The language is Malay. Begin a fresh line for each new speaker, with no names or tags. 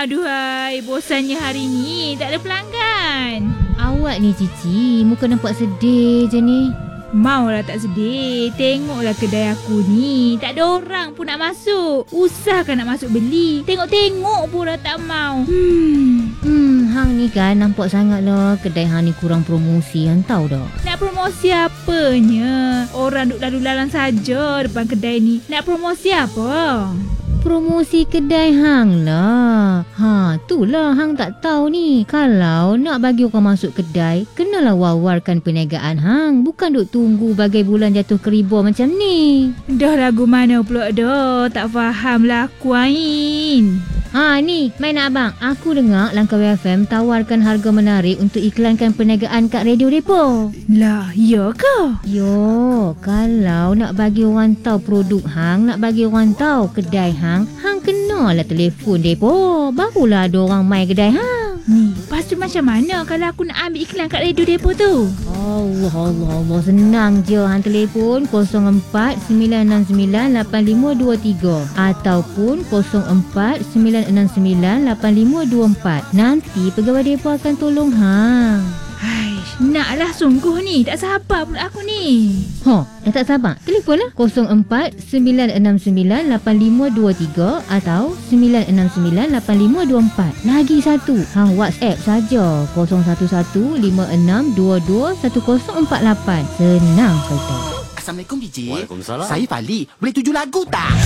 Aduhai, bosannya hari ni. Tak ada pelanggan.
Awak ni Cici, muka nampak sedih je ni.
Maulah tak sedih. Tengoklah kedai aku ni. Tak ada orang pun nak masuk. Usahakan nak masuk beli. Tengok-tengok pun dah tak mau.
Hang ni kan nampak sangatlah kedai hang ni kurang promosi, hang tahu tak?
Nak promosi apanya? Orang duk lalu lalang saja depan kedai ni. Nak promosi apa?
Promosi kedai hang lah. Itulah hang tak tahu ni. Kalau nak bagi orang masuk kedai, kenalah wawarkan perniagaan hang. Bukan duk tunggu bagai bulan jatuh keribu macam ni.
Dah lagu mana pula dah? Tak faham lah aku Ain.
Ni, main abang. Aku dengar Langkawi FM tawarkan harga menarik untuk iklankan perniagaan kat radio depo.
Lah, ya ke?
Yo, kalau nak bagi orang tahu produk hang, nak bagi orang tahu kedai hang kenalah telefon depo. Barulah ada orang mai kedai hang.
Ni, lepas tu macam mana kalau aku nak ambil iklan kat radio depo tu?
Allah. Senang je. Hang telefon 04-969-8523 ataupun 04-969-8524. Nanti pegawai depo akan tolong hang.
Naklah sungguh ni. Tak sabar pula aku ni.
Dah tak sabar? Telefonlah 04-969-8523 atau 969-8524. Lagi satu, hang WhatsApp saja 011-5622-1048. Senang saja.
Assalamualaikum DJ.
Waalaikumsalam.
Saya Fali. Boleh tuju lagu tak?